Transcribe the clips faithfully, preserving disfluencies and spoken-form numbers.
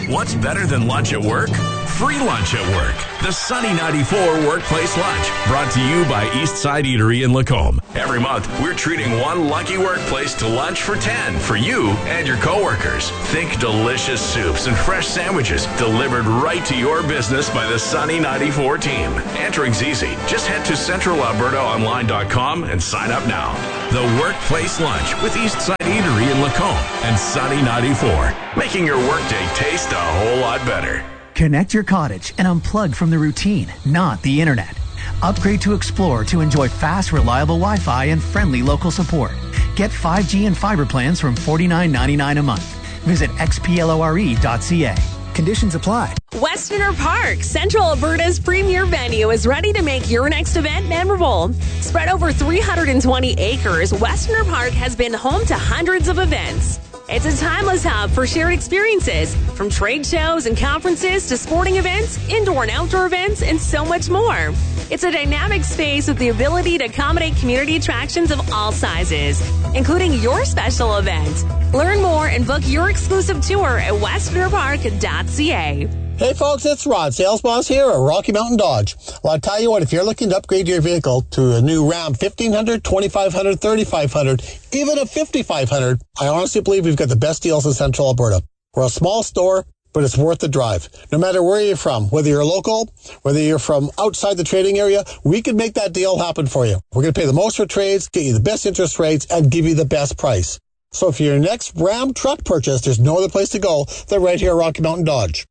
What's better than lunch at work? Free lunch at work. The Sunny ninety-four Workplace Lunch, brought to you by Eastside Eatery in Lacombe. Every month, we're treating one lucky workplace to lunch for ten for you and your coworkers. Think delicious soups and fresh sandwiches delivered right to your business by the Sunny ninety-four team. Entering's easy. Just head to central alberta online dot com and sign up now. The Workplace Lunch with Eastside Eatery in Lacombe and Sunny ninety-four, making your workday taste a whole lot better. Connect your cottage and unplug from the routine, not the internet. Upgrade to Explore to enjoy fast, reliable Wi-Fi and friendly local support. Get five G and fiber plans from forty-nine ninety-nine a month. Visit x p lore dot c a. Conditions apply. Westerner Park, Central Alberta's premier venue, is ready to make your next event memorable. Spread over three hundred twenty acres, Westerner Park has been home to hundreds of events. It's a timeless hub for shared experiences, from trade shows and conferences to sporting events, indoor and outdoor events, and so much more. It's a dynamic space with the ability to accommodate community attractions of all sizes, including your special event. Learn more and book your exclusive tour at westerner park dot c a. Hey folks, it's Rod, sales boss here at Rocky Mountain Dodge. Well, I'll tell you what, if you're looking to upgrade your vehicle to a new Ram fifteen hundred, twenty-five hundred, thirty-five hundred, even a fifty-five hundred, I honestly believe we've got the best deals in Central Alberta. We're a small store, but it's worth the drive. No matter where you're from, whether you're local, whether you're from outside the trading area, we can make that deal happen for you. We're going to pay the most for trades, get you the best interest rates, and give you the best price. So for your next Ram truck purchase, there's no other place to go than right here at Rocky Mountain Dodge.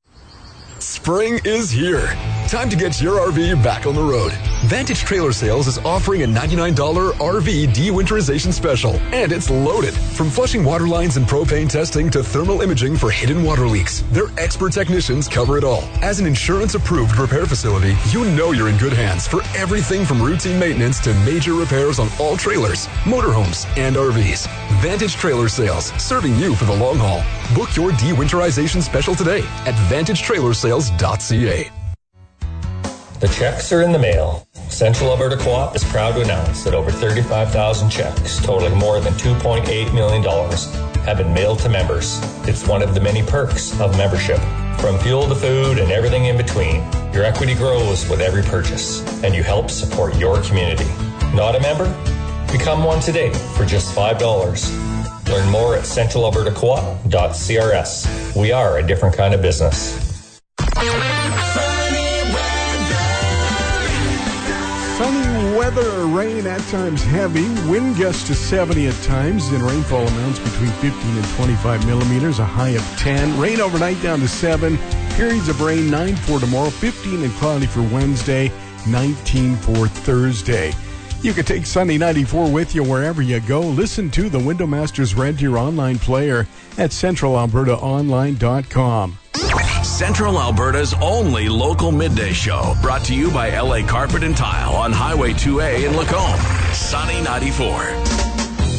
Spring is here. Time to get your R V back on the road. Vantage Trailer Sales is offering a ninety-nine dollars R V de-winterization special, and it's loaded. From flushing water lines and propane testing to thermal imaging for hidden water leaks, their expert technicians cover it all. As an insurance-approved repair facility, you know you're in good hands for everything from routine maintenance to major repairs on all trailers, motorhomes, and R Vs. Vantage Trailer Sales, serving you for the long haul. Book your de-winterization special today at vantage trailer sales dot c a. The checks are in the mail. Central Alberta Co-op is proud to announce that over thirty-five thousand checks, totaling more than two point eight million dollars, have been mailed to members. It's one of the many perks of membership. From fuel to food and everything in between, your equity grows with every purchase, and you help support your community. Not a member? Become one today for just five dollars. Learn more at central alberta co op dot c r s. We are a different kind of business. Sunny weather, rain at times heavy, wind gusts to seventy at times, and rainfall amounts between fifteen and twenty-five millimeters, a high of ten. Rain overnight down to seven, periods of rain nine for tomorrow, fifteen and cloudy for Wednesday, nineteen for Thursday. You can take Sunny ninety-four with you wherever you go. Listen to the Window Masters Red Deer online player at central alberta online dot com. Central Alberta's only local midday show, brought to you by L A Carpet and Tile on Highway two A in Lacombe. Sunny ninety-four.